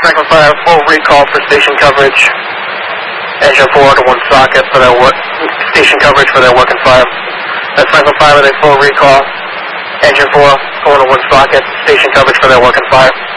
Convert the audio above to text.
Franklin 5, full recall for station coverage. Engine 4 to 1 socket for their station coverage for their working fire. That's Franklin 5 with a full recall. Engine 4 going to 1 socket, station coverage for their working fire.